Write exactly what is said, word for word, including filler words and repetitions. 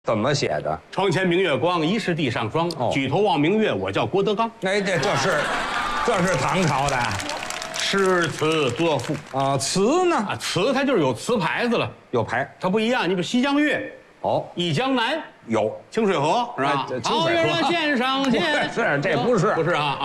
怎么写的？ 床前明月光，疑是地上霜。 哦举头望明月，我叫郭德纲。 哎，这这是，这是唐朝的诗词作赋啊。词呢？ 啊，词它就是有词牌子了， 有牌它不一样。你比如西江月， 哦， 忆江南， 有清水河是吧哎这？清水河桃源县上见， 是这不是不是啊。